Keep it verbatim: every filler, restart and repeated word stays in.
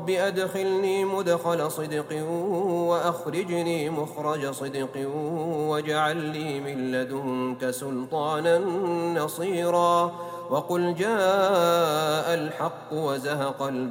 رب أدخلني مدخل صدق وأخرجني مخرج صدق واجعل لي من لدنك سلطانا نصيرا وقل جاء الحق وزهق الباطل